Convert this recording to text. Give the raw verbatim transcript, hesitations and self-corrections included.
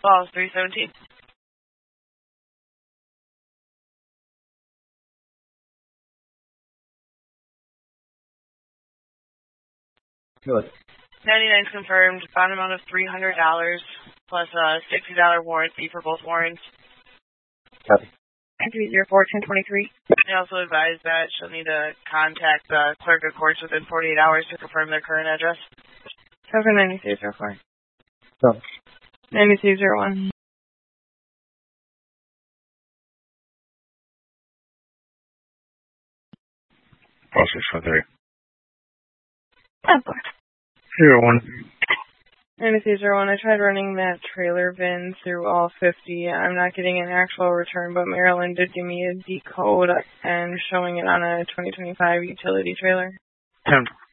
Falls, three seventeen. Good. ninety-nine confirmed. Bond amount of three hundred dollars plus a sixty dollar warrant fee for both warrants. Copy. three zero four, ten twenty-three. I also advise that she'll need to contact the clerk of courts within forty-eight hours to confirm their current address. Token ninety-two zero four. Done. ninety-two zero one. Process for three. Of course. Zero one. ninety-two zero one. I tried running that trailer bin through all fifty. I'm not getting an actual return, but Maryland did give me a decode and showing it on a twenty twenty-five utility trailer. Ten